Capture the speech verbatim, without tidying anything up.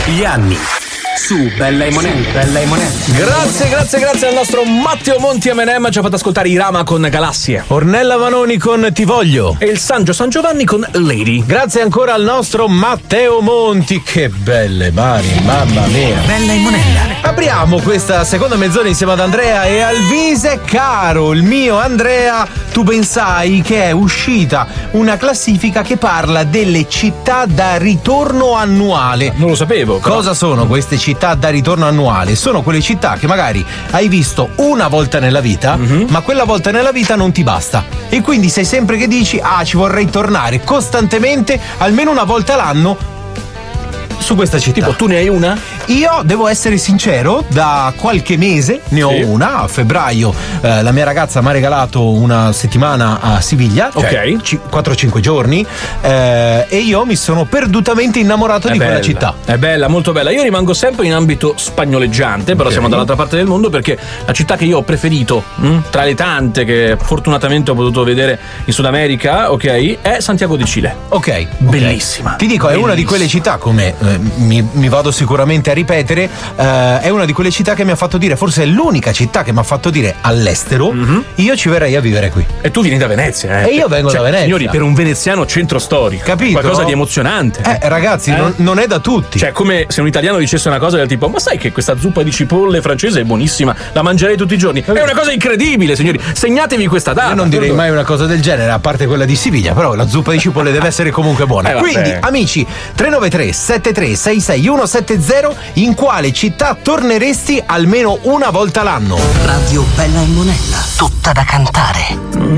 Gli anni su Bella e Monelli. Bella e Monelli. Grazie, grazie, grazie al nostro Matteo Monti M and M. Ci ha fatto ascoltare Irama con Galassie, Ornella Vanoni con Ti voglio e il Sangio San Giovanni con Lady. Grazie ancora al nostro Matteo Monti. Che belle mani, mamma mia. Bella e Monella. Apriamo questa seconda mezz'ora insieme ad Andrea e Alvise. Caro il mio Andrea, tu ben sai che è uscita una classifica che parla delle città da ritorno annuale. Non lo sapevo. Però. Cosa sono queste città da ritorno annuale? Sono quelle città che magari hai visto una volta nella vita, mm-hmm. ma quella volta nella vita non ti basta. E quindi sei sempre che dici, ah, ci vorrei tornare costantemente, almeno una volta l'anno, su questa città. Tipo, tu ne hai una? Io devo essere sincero, da qualche mese ne ho sì. una. A febbraio eh, la mia ragazza mi ha regalato una settimana a Siviglia, cioè ok, quattro cinque giorni, eh, e io mi sono perdutamente innamorato è di bella, quella città. È bella, molto bella. Io rimango sempre in ambito spagnoleggiante, però okay. siamo dall'altra parte del mondo, perché la città che io ho preferito mh, tra le tante che fortunatamente ho potuto vedere in Sud America, ok, è Santiago de Chile. Ok, bellissima. Ti dico, bellissima. È una di quelle città, come eh, mi, mi vado sicuramente a ripetere, eh, è una di quelle città che mi ha fatto dire, forse è l'unica città che mi ha fatto dire all'estero, mm-hmm. io ci verrei a vivere qui. E tu vieni da Venezia, eh? E io vengo cioè, da Venezia. Signori, per un veneziano centro storico, capito? Qualcosa di emozionante. Eh, ragazzi, eh? Non, non è da tutti. Cioè, come se un italiano dicesse una cosa del tipo, ma sai che questa zuppa di cipolle francese è buonissima, la mangerei tutti i giorni. È una cosa incredibile, signori. Segnatevi questa data. Io non direi mai una cosa del genere, a parte quella di Siviglia, però la zuppa di cipolle deve essere comunque buona. Eh, Quindi, amici, tre nove tre sette tre sei sei uno sette zero, in quale città torneresti almeno una volta l'anno? Radio Bella e Monella, tutta da cantare.